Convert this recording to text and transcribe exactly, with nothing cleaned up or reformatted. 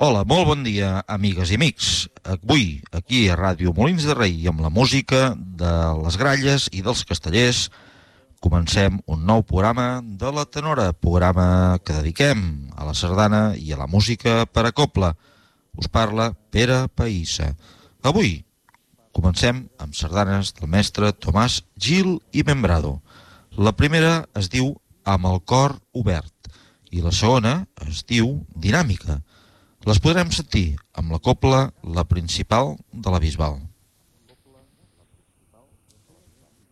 Hola, molt bon dia, amigues i amics. Avui, aquí a Ràdio Molins de Rei, amb la música de les gralles i dels castellers, comencem un nou programa de La Tenora, programa que dediquem a la sardana i a la música per a cobla. Us parla Pere Païssa. Avui comencem amb sardanes del mestre Tomàs Gil i Membrado. La primera es diu Amb el cor obert i la segona es diu Dinàmica. Les podrem sentir amb la cobla La Principal de la Bisbal.